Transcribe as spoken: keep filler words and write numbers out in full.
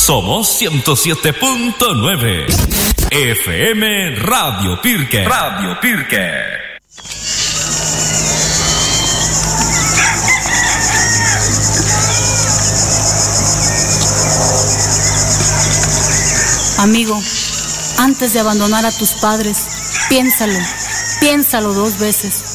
Somos ciento siete punto nueve. F M Radio Pirque. Radio Pirque. Amigo, antes de abandonar a tus padres, piénsalo, piénsalo dos veces.